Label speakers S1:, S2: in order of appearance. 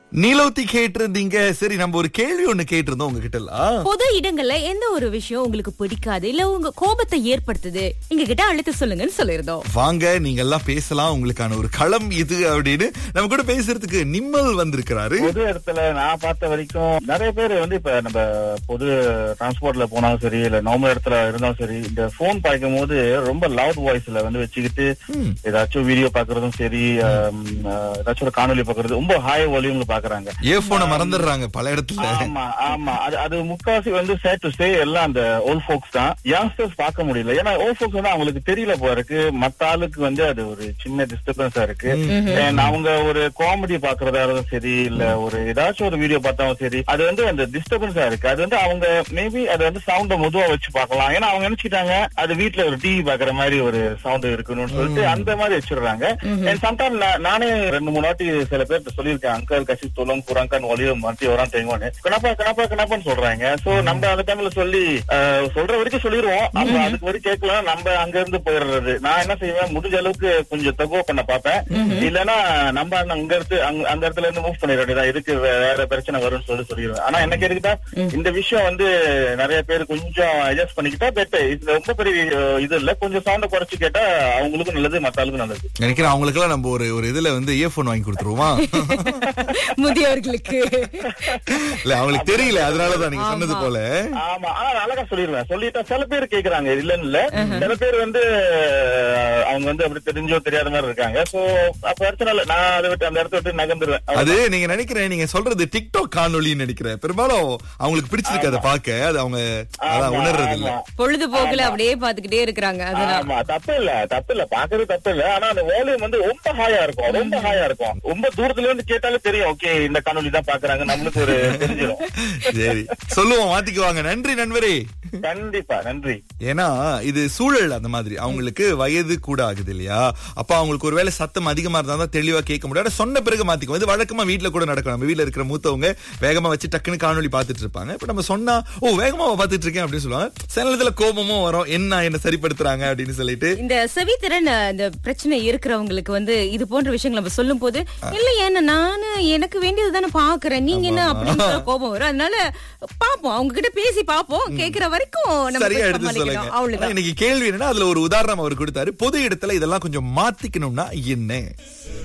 S1: நீலோத்தி கேட்டிருந்தீங்க. சரி, நம்ம ஒரு கேள்வி ஒண்ணு கேட்டிருந்தோம் உங்ககிட்ட எல்லாம்.
S2: பொது இடங்கள்ல எந்த ஒரு விஷயம் உங்களுக்கு பிடிக்காது இல்ல உங்க கோபத்தை ஏற்படுத்துது எங்க கிட்ட அழுத்த சொல்லுங்கன்னு சொல்லிருந்தோம்.
S1: வாங்க, நீங்க எல்லாம் பேசலாம். உங்களுக்கான ஒரு களம் இது அப்படின்னு நம்ம கூட பேசுறதுக்கு நிம்மல் வந்திருக்கிறாரு.
S3: பொது இடத்துல நான் பார்த்த வரைக்கும் நிறைய பேர் வந்து இப்ப நம்ம பொது டிரான்ஸ்போர்ட்ல போனாலும் சரி இல்ல நார்மல் இடத்துல இருந்தாலும் சரி, இந்த போன் பாய்க்கும் போது ரொம்ப லவுட் வாய்ஸ்ல வந்து வச்சுக்கிட்டு ஏதாச்சும் வீடியோ பாக்குறதும் சரி, ஏதாச்சும் ஒரு காணொலி பாக்குறது ரொம்ப ஹை வால்யூம்ல பாக்குறாங்க.
S1: ஏர்போனை மறந்துடுறாங்க பல இடத்துல.
S3: ஆமா ஆமா, அது முக்காவாசி வந்து சேட் டு சே எல்லாம் அந்த ஓல்ட் ஃபோக்ஸ் தான். யங்ஸ்டர்ஸ் பார்க்க முடியல. ஏன்னா ஓல்ட் ஃபோக்ஸ் வந்து அவங்களுக்கு தெரியல போல இருக்கு, மத்த ஆளுக்கு வந்து அது ஒரு சின்ன டிஸ்டர்பன்ஸா இருக்கு. அவங்க ஒரு காமெடி பாக்குறதா இருந்தாலும் சரி இல்ல ஒரு ஏதாச்சும் ஒரு வீடியோ பார்த்தாலும் சரி, அது வந்து அந்த டிஸ்டர்பன்ஸா இருக்கு. அது வந்து அவங்க மேபி அது வந்து சவுண்ட மெதுவா வச்சு பார்க்கலாம். ஏன்னா அவங்க நினைச்சிட்டாங்க அது வீட்டுல ஒரு டிவி பாக்குற மாதிரி ஒரு சவுண்ட் இருக்கணும்னு சொல்லிட்டு அந்த மாதிரி வச்சிடுறாங்க. சம்டைம் நானே 2-3 வாட்டி சில பேர் சொல்லியிருக்கேன், அங்கல் கசி தோலம் குராங்கான் ஒலியும் மாற்றி வரான் தேங்குவானு கணப்பான்னு சொல்றாங்க. சோ நம்ம அந்த டைம்ல சொல்லி சொல்ற வரைக்கும் சொல்லிடுவோம். நம்ம அதுக்கு வரைக்கும் கேட்கலாம், நம்ம அங்க இருந்து போயிடுறது. நான் என்ன செய்வேன், முடிஞ்ச அளவுக்கு கொஞ்சம் தகுவ பண்ண பார்ப்பேன். இல்லன்னா நம்ம அங்க இருந்து அந்த இடத்துல இருந்து மூவ் பண்ணிட வேண்டியதான், இதுக்கு வேற பிரச்சனை வரும்னு சொல்லிடுவேன். ஆனா என்ன கேட்டுக்கிட்டா இந்த விஷயம் வந்து நிறைய பேர் கொஞ்சம் அட்ஜஸ்ட் பண்ணிக்கிட்டா பெட்டர். இது ரொம்ப பெரிய இது இல்ல, கொஞ்சம் சவுண்ட குறைச்சு கேட்டா அவங்களுக்கும் நல்லது, மத்த ஆளுக்கும் நல்லது.
S1: நினைக்கிறேன் அவங்களுக்கு எல்லாம் நம்ம ஒரு இதுல வந்து இயர்போன் வாங்கி கொடுத்துருவோமா
S2: முதியவர்களுக்கு.
S1: இல்ல அவங்களுக்கு தெரியல, அதனாலதான் நீங்க சொன்னது போல.
S3: ஆமா, ஆனா அழகா சொல்லிடுவேன். சொல்லிட்டா சில பேர் கேக்குறாங்க, இல்லன்னு இல்ல. சில பேர் வந்து அவங்க வந்து அப்படி தெரிஞ்சோ தெரியாத மாதிரி இருக்காங்க. சோ அப்ப பிரச்சனை இல்ல, நான் அதை விட்டு அந்த இடத்த விட்டு நகர்ந்துருவேன்.
S1: அது நீங்க நினைக்கிறேன், நீங்க சொல்றது டிக்டாக் காணொலின்னு நினைக்கிறேன். பெரும்பாலும் அவங்களுக்கு பிடிச்சிருக்கு அதை பார்க்க, அது அவங்க அதான் உணர்றது இல்ல.
S2: பொழுதுபோக்குல அப்படியே பாத்துக்கிட்டே இருக்கிறாங்க.
S3: ஆமா, தப்பு இல்ல பாக்குறது தப்பு இல்ல. ஆனா அந்த வால்யூம் வந்து ரொம்ப ஹாயா இருக்கும். ரொம்ப தூரத்துல இருந்து கேட்டாலே தெரியும், ஓகே இந்த காணொலி தான் பாக்குறாங்க, நம்மளுக்கு ஒரு தெரிஞ்சிடும்.
S1: சரி, சொல்லுவோம், மாத்திக்குவாங்க. நன்றி நண்பரே.
S3: கண்டிப்பா நன்றி.
S1: ஏன்னா இது சூழல் அந்த மாதிரி, அவங்களுக்கு வயது கூட ஆகுது இல்லையா? அப்ப அவங்களுக்கு ஒருவேளை சத்தம் அதிகமா இருந்தா தான் தெளிவா கேட்க முடியாது. சொன்ன பிறகு மாத்திக்குவோம். இது வழக்கமா வீட்டுல கூட நடக்கும். நம்ம வீட்டுல இருக்கிற மூத்தவங்க வேகமா வச்சு டக்குன்னு காணொலி பாத்துட்டு இருப்பாங்க. இப்ப நம்ம சொன்னா வேகமா பாத்துட்டு இருக்கேன் அப்படின்னு சொல்லுவாங்க. சில நேரத்துல கோபமும் வரும், என்ன சரிப்படுத்துறாங்க அப்படின்னு சொல்லிட்டு.
S2: இந்த செவித்திறன் இந்த பிரச்சனை இருக்கிறவங்களுக்கு வந்து இது போன்ற விஷயங்கள் நம்ம சொல்லும் போது இல்ல ஏன்னா நானு எனக்கு வேண்டியதுதானே பாக்குறேன், நீங்க என்ன அப்படின்னு கோபம் வரும். அதனால பாப்போம், அவங்க கிட்ட பேசி பாப்போம், கேக்குற வரைக்கும்
S1: சரியா எடுத்து சொல்லுங்க. இன்னைக்கு கேள்வி என்னன்னா, அதுல ஒரு உதாரணம் அவர் கொடுத்தாரு. பொது இடத்துல இதெல்லாம் கொஞ்சம் மாத்திக்கணும்னா என்ன?